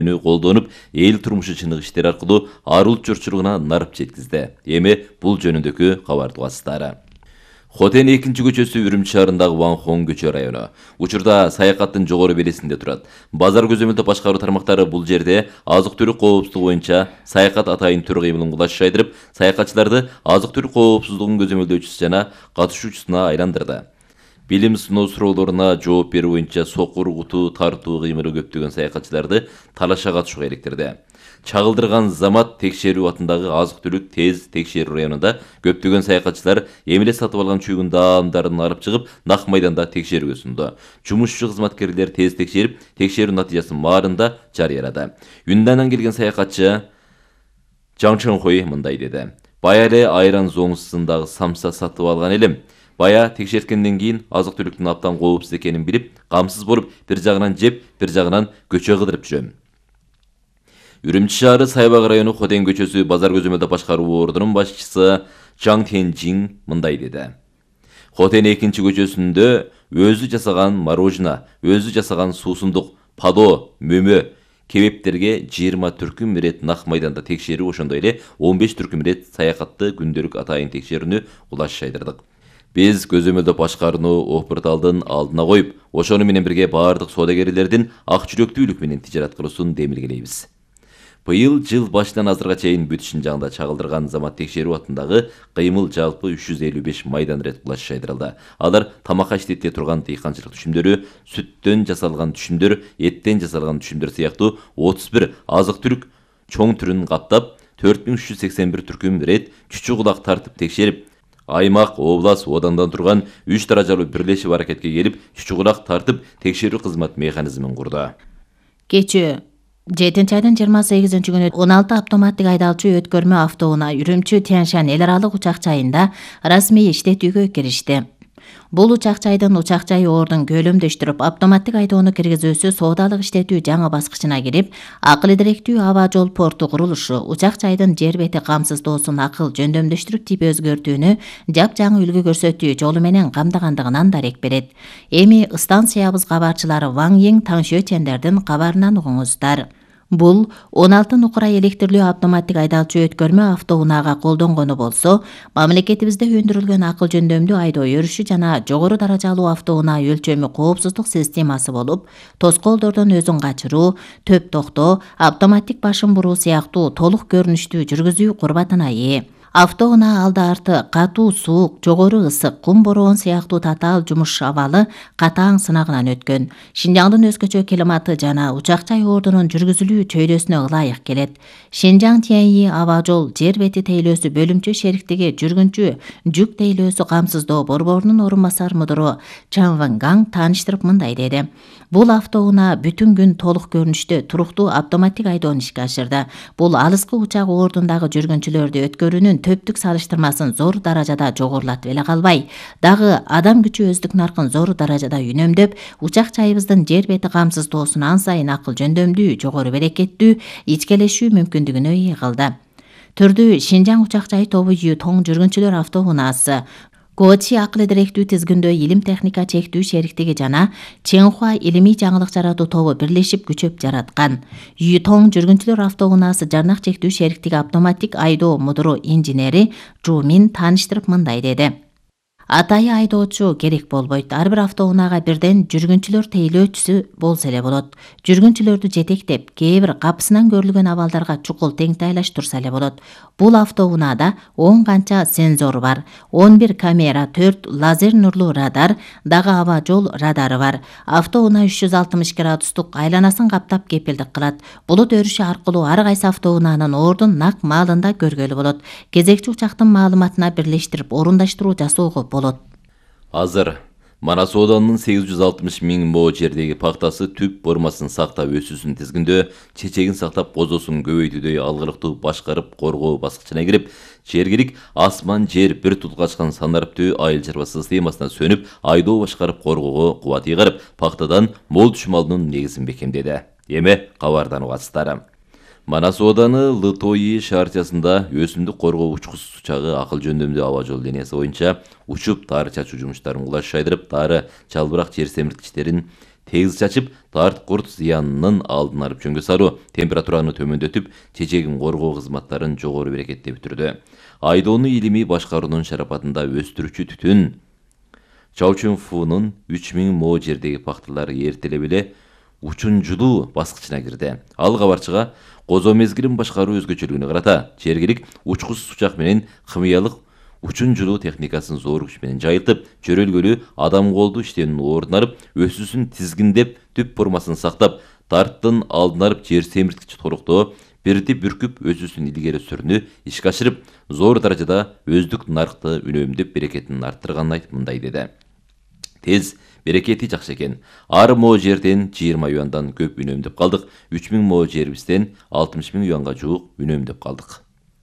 колдонуп, эл турмушу чыныгы иштери аркылуу арулт журчулугуна нарып жеткизди. Эми бул жөнүндөгү кабарды угасыздар. Хотен 2 көчөсү Үрүмчү шаарындагы Ванхон көчө району. Учурда саякаттын жогору белесинде турат. Базар көзөмөлдөө башкаруу тармактары бул жерде азык-түлүк коопсуздугу боюнча саякат атайын түр кыймылын кулаш жайдырып, саякатчыларды азык-түлүк коопсуздугун көзөмөлдөөчүсү жана катышуучусуна айландырды. Билим сыноо суроолоруна жооп берүү боюнча сокур, куту, тартуу кыймылы көптөгөн саякатчыларды талашка катышууга иликтирди. Чагылдырган Замат текшерүү атындагы азык-түлүк тез текшерүү районунда көптөгөн саякатчылар эмеле сатып алган чүйгүн даамдарын алып чыгып, нак майданда текшерүүгө сунду. Жумушчу кызматкерлер тез текшерип, текшерүү натыйжасын маарында жарыялады. Юндандан келген саякатчы Жан Чонхой мындай деди: "Бая эле айран зоңусундагы самса сатып алган элем. Бая текшерткенден кийин азык-түлүктүн абдан коопсуз экенин билип, камсыз болуп, бир жагынан жеп, бир жагынан көчө кыдырып жүрөм." Үрүмчү шаары Сайбак району Хотен көчөсү базар көзөмөлдөө башкаруу ордунун башчысы Жан Тенжин мындай деди: "Хотен 2 көчөсүндө өзү жасаган морожено, өзү жасаган суусундук, падо, мөмө, кебептерге 20 түркүм ирет нак майданда текшерүү, ошондой эле 15 түркүм ирет саякатты күндөлүк атайын текшерүүнү улаш жайдырдык. Биз көзөмөлдөө башкарууну опурталдын алдына коюп, ошону менен бирге баардык соодагерлердин ак жүрөктүүлүк менен тижарат кылуусун демилгелейбиз. Быйыл жыл башынан азырга чейин бүтүшүн жагында чагылдырган Замат текшерүү атындагы кыймыл жалпы 355 майдан ирет кулаш жайдырылды. Алар тамакка иштете турган дыйканчылык түшүмдөрү, сүттөн жасалган түшүмдөр, эттен жасалган түшүмдөр сыяктуу 31 азык-түлүк чоң түрүн каптап, 4381 түркүм ирет чүчү кулак тартып текшерип, аймак, облас, одандан турган 3 даражалуу бирлешип аракетке келип, чүчү кулак тартып текшерүү кызмат механизмин курду. Кечээ 7 айдын 28 күнү 16 автоматтык айдалчу өткөрмө автоунаа Үрүмчү Тянь-Шань эл аралык учак жайында расмий иштетүүгө киришти. Бул учак жайдын учак жайы ордун көлөмдөштүрүп, автоматтык айдоону киргизүүсү соодалык иштетүү жаңы баскычына кирип, акыл идиректүү аба жол порту курулушу, учак жайдын жер бети камсыздоосун акыл жөндөмдөштүрүп тип өзгөртүүнү жапжаңы үлгү көрсөтүү жолу менен камдагандыгынан дарек берет. Эми станциябыз кабарчылары Ван Йиң Таңшөчендердин кабарынан угуңуздар. Бул 16 нукура электрлүү автоматтык айдалчу өткөрмө автоунаага колдонгону болсо, мамлекетибизде өндүрүлгөн акыл жөндөмдүү айдоо өрүшү жана жогору даражалуу автоунаа өлчөмү коопсуздук системасы болуп, тоскоолдордон өзүн качыруу, төп токтоо, автоматтик башын буруу сыяктуу толук көрүнүштүү жүргүзүү курбатына ээ. Автоунаа алды арты катуу суук, жогору ысык, кум бороон сыяктуу татаал жумуш абалы катаң сынагынан өткөн. Шинжаңдын өзгөчө климаты жана учак жай ордунун жүргүзүлүү чөйрөсүнө ылайык келет. Шинжаң Тяньи аба жол жер бети тейлөөсү бөлүмчө шериктиги жүргүнчү жүк тейлөөсү камсыздоо борборунун орун басар мудуру Чан Вангаң тааныштырып мындай деди: "Бул автоунаа бүтүн күн толук көрүнүштө туруктуу автоматтик айдоону ишке ашырды. Бул алыскы учак ордундагы жүргүнчүлөрдү өткөрүүнүн төптүк салыштырмасын зор даражада жогорулатып эле калбай, дагы адам күчү өздүк наркын зор даражада үнөмдөп, учак жайыбыздын жер бети камсыздоосун ан сайын акыл жөндөмдүү, жогору берекеттүү, ичкелешүү мүмкүндүгүнө ээ кылды. Түрдүү Шинжаң учак жай тобу Ютоң жүргүнчүлөр автоунаасы, Гочи акыл идиректүү тизгиндөө илим техника чектүү шериктиги жана Ченхуа илимий жаңылык жаратуу тобу бирлешип күчөп жараткан. Ютоң жүргүнчүлөр автоунаасы жарнак чектүү шериктиги автоматтик айдоо мудуру инженери Жумин тааныштырып мындай деди: "Атайы айдоочу керек болбойт. Ар бир автоунаага бирден жүргүнчүлөр тейлөөчүсү болсо эле болот. Жүргүнчүлөрдү жетектеп, кээ бир капысынан көрүлгөн абалдарга чукул теңтайлаш турса эле болот. Бул автоунаада 10 канча сензор бар, 11 камера, 4 лазер нурлуу радар, дагы аба жол радары бар. Автоунаа 360 градустук айланасын каптап кепилдик кылат. Булут өрүшү аркылуу ар кайсы автоунаанын ордун нак маалында көргөлү болот. Кезекчи учактын маалыматына бирлештирип орундаштыруу жасоого болот." Азыр Манас оданынын 860 миң мо жердеги пактасы түп формасын сактап өсүүсүн тизгиндөө, чечегин сактап козосун көбөйтүүдөй алгылыктуу башкарып коргоо баскычына кирип, жергилик асман жер бир тулгачкан санариптүү айыл чарба системасына сөнүп, айдоо башкарып коргоого кубат ыйгарып, пактадан мол түшүм алуунун негизин бекемдеди. Эми кабардан угасыздар. Манас ооданы Лытои шаарчасында өсүмдүк коргоо учкус учагы акыл жөндөмдүү аба жол линиясы боюнча учуп тары чачуу жумуштарын кулаш жайдырып, тары, чалбырак жер семирткичтерин тегиз чачып, тарт курт зыянынын алдын алып жөнгө салуу, температураны төмөндөтүп, чечегин коргоо кызматтарын жогору берекеттеп бүтүрдү. Айдоону илимий башкаруунун шарапатында өстүрүүчү түтүн Чаучунфунун 3000 мо жердеги пактылары эртелеп эле учунжулуу баскычына кирди. Ал кабарчыга козо мезгилин башкаруу өзгөчөлүгүнө карата жергилик учкусуз учак менен химиялык учунжулуу техникасын зор күч менен жайылтып, чөрөлгөлүү адам колду иштөөнүн ордун алып, өсүүсүн тизгиндеп, түп формасын сактап, тарттын алдын алып жер семирткич торуктоо, бирди бүркүп өсүүсүн илгери сүрүүнү ишке ашырып, зор даражада өздүк нарыкты үнөмдөп берекетин арттырганын айтып мындай деди. Тез берекети жакшы экен. Ар мо жерден 20 юандан көп үнөмдөп калдык. 3000 мо жерибизден 60 000 юанга жуук үнөмдөп калдык.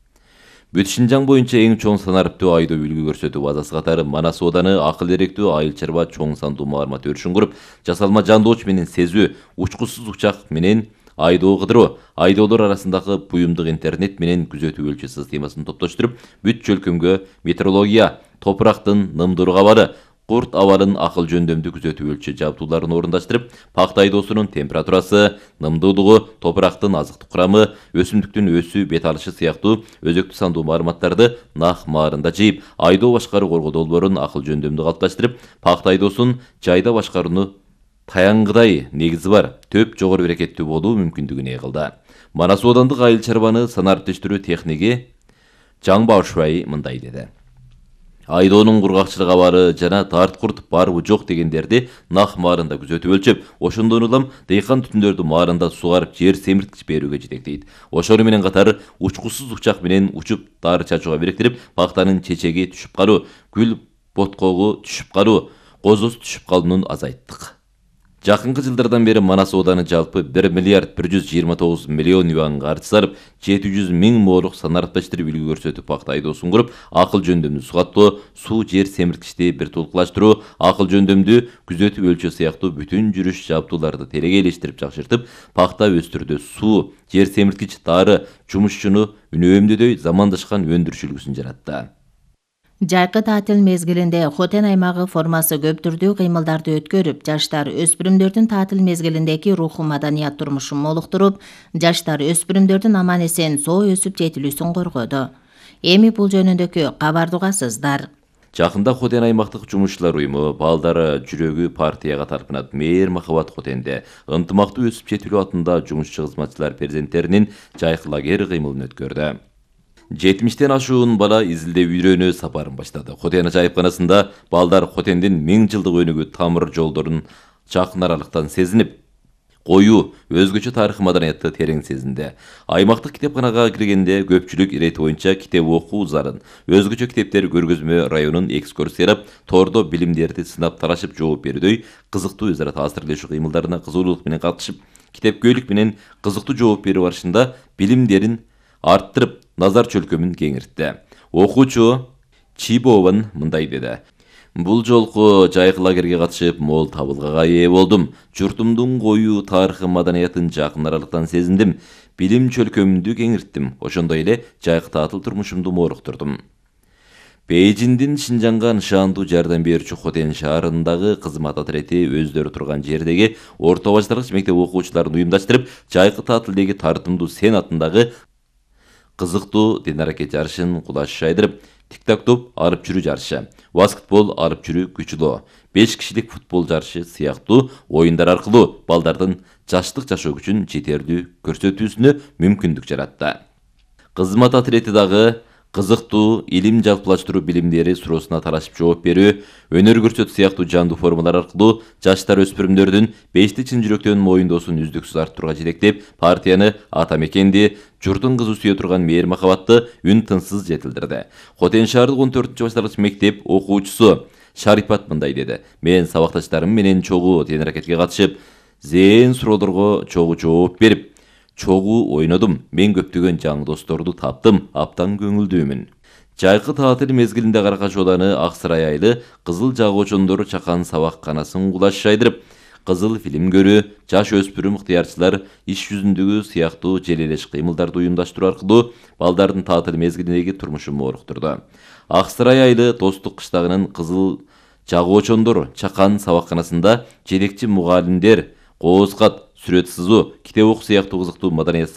Бүт Шинжаң боюнча эң чоң санариптүү айдоо үлгү көрсөтүү базасы катары Манас ооданы акыл эректүү айыл чарба чоң сандуу маарымат өрүшүн куруп, жасалма жандооч менен сезүү, учкусуз учак менен айдоо кыдыруу, айдоолор арасындагы буюмдук интернет менен күзөтүү өлчө системасын топтоштуруп, бүт чөлкөмгө метеорология, топурактын нымдуу кабары, курт абалын акыл жөндөмдүү күзөтүү өлчө жабдууларын орундаштырып, пакта айдоосунун температурасы, нымдуулугу, топурактын азыктык курамы, өсүмдүктүн өсүү, бет алышы сыяктуу өзөктүү сандуу маалыматтарды нак маарында жыйып, айдоо башкаруу коргоо долбоорун акыл жөндөмдүү калыпташтырып, пакта айдоосун жайда башкарууну таянгыдай негизи бар, төп жогору берекеттүү болуу мүмкүндүгүн кылды. Манас оодандык айыл чарбаны санариптештирүү техниги Жаң Баошуай мындай деди. Айдоонун кургакчылык абары жана тарт курт барбы жок дегендерди нак маарында күзөтүп өлчөп, ошондон улам дыйкан түтүндөрдү маарында сугарып жер семирткич берүүгө жетектейт. Ошону менен катар учкусуз учак менен учуп дары чачууга бириктирип, пактанын чечеги түшүп калуу, гүл боткогу түшүп калуу, козосу түшүп калуунун азайттык. Жакынкы жылдардан бери Манас ооданы жалпы 1 миллиард 129 миллион юан каржы сарып, 700 000 молук санариптештирип үлгү көрсөтүү пакта айдоосун куруп, акыл жөндөмдүү сугаттоо, суу жер семирткичти биртулуклаштыруу, акыл жөндөмдүү күзөтүү өлчө сыяктуу бүтүн жүрүш жабдууларды телегейлештирип жакшыртып, пакта өстүрүүдө суу, жер семирткич, дары, жумушчуну үнөөмдөдөй замандашкан өндүрүш үлгүсүн жаратты. Жайкы таатил мезгилинде Хотен аймагы формасы көп түрдүү кыймылдарды өткөрүп, жаштар өспүрүмдөрдүн таатил мезгилиндеги руху маданият турмушун молуктуруп, жаштар өспүрүмдөрдүн аман-эсен соо өсүп жетилүүсүн коргоду. Эми бул жөнүндөгү кабарды угасыздар. Жакында Хотен аймактык жумушчулар уюму Балдары жүрөгү партияга тарпынат Мээр Махабат Хотенде ынтымактуу өсүп жетилүү атында жумушчу кызматчылар перзенттеринин жайкы лагери кыймылын өткөрдү. 70-тен ашуун бала изилдөө үйрөнүү сапарын баштады. Хотен жайыпканасында балдар Хотендин 1000 жылдык өнүгүү тамыр жолдорун жакын аралыктан сезинип, коюу, өзгөчө тарыхый маданиятты терең сезинди. Аймактык китепканага киргенде көпчүлүк ирети боюнча китеп окуу зарын, өзгөчө китептер көргөзмө районун экскурсиялап, тордо билимдерди сынап тарашып жооп берүүдөй кызыктуу өз ара таасирлешүү кыймылдарына кызуулук менен катышып, китепкөйлүк менен кызыктуу жооп берүү барышында билимдерин арттырып, назар чөлкөмүн кеңиртти. Окуучу Чибован мындай деди. Бул жолку жайкы лагерге катышып, мол табылгага ээ болдум. Журтумдун коюу тарыхы маданиятын жакын аралыктан сезиндим. Билим чөлкөмүмдү кеңирттим. Ошондой эле жайкы таатыл турмушумду мооруктурдум. Бейжиңдин Шинжаңга нышандуу жардам берүүчү Хотен шаарындагы кызмат отрети өздөрү турган жердеги орто баштаргыч мектеп окуучуларын уюмдаштырып, жайкы таатилдеги тартымдуу Сен атындагы кызыктуу тен-аракет жарышын кулаш шайдырып, тик-так-топ алып жүрүү жарышы, баскетбол алып жүрүү күчүлөө, 5 кишилик футбол жарышы сыяктуу оюндар аркылуу балдардын жаштык жашоо күчүн жетерлүү көрсөтүүсүнө мүмкүндүк жаратты. Кызмат отрети дагы кызыктуу илим жалпылаштыруу билимдери суроосуна талашып жооп берүү, өнөр көрсөтүү сыяктуу жандуу формалар аркылуу жаштар өспүрүмдөрдүн бешти чын жүрөктөн моюндоосун үздүксүз арттырууга жетектеп, партияны, ата мекенди, журтун кызы сүйө турган Мээр Махабатты үн тынсыз жетилдирди. Хотен шаардык 14-баштаргыч мектеп окуучусу Шарипат мындай деди. Мен сабакташтарым менен чогуу тен-аракетке катышып, зээн суроолорго чогуу жооп берип, чогуу ойнодум. Мен көптөгөн жаңы досторду таптым, аптан көңүлдүүмүн. Жайкы таатил мезгилинде Каракаш ооданы Аксырай айылы кызыл жагоочондору чакан сабакканасын кулаш шайдырып, кызыл фильм көрүү, жаш өспүрүм ыктыярчылар иш жүзүндөгү сыяктуу желелеш кыймылдарды уюмдаштыруу аркылуу балдардын таатил мезгилиндеги турмушун мооруктурду. Аксырай айылы Достук кыштагынын кызыл жагуучондор чакан сабакканасында жетекчи мугалимдер кооз кат, сүрөт сызуу, китеп окуу сыяктуу кызыктуу маданият